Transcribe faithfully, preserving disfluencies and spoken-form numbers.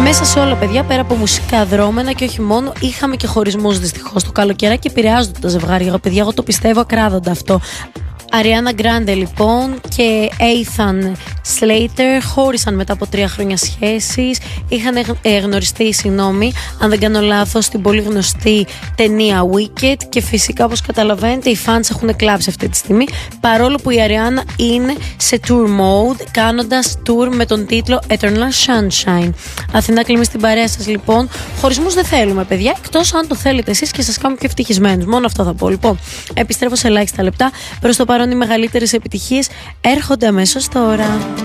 Μέσα σε όλα, παιδιά, πέρα από μουσικά δρόμενα και όχι μόνο, είχαμε και χωρισμούς δυστυχώς. Το καλοκαιράκι επηρεάζονται τα ζευγάρια, παιδιά, εγώ το πιστεύω ακράδαντα αυτό. Ariana Grande λοιπόν και Ethan Slater χώρισαν μετά από τρία χρόνια σχέσης. Είχαν ε, γνωριστεί, συγγνώμη, αν δεν κάνω λάθος, στην πολύ γνωστή ταινία Wicked. Και φυσικά, όπως καταλαβαίνετε, οι fans έχουν κλάψει αυτή τη στιγμή, παρόλο που η Ariana είναι σε tour mode, κάνοντας tour με τον τίτλο Eternal Sunshine. Αθηνά Κλίμη στην παρέα σας λοιπόν. Χωρισμούς δεν θέλουμε, παιδιά, εκτός αν το θέλετε εσείς και σας κάνουμε πιο ευτυχισμένους. Μόνο αυτό θα πω. Λοιπόν, επιστρέφω σε ελάχιστα λεπτά. Προς το παρόν οι μεγαλύτερες επιτυχίες έρχονται αμέσως τώρα.